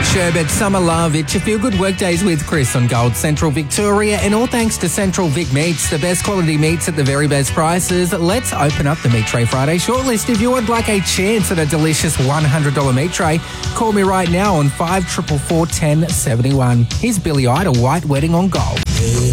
Sherbet, Summer Love. It's your Feel Good Workdays with Chris on Gold Central Victoria, and all thanks to Central Vic Meats, the best quality meats at the very best prices. Let's open up the Meat Tray Friday shortlist. If you would like a chance at a delicious $100 meat tray, call me right now on 5444 1071. Here's Billy Idol, White Wedding on Gold.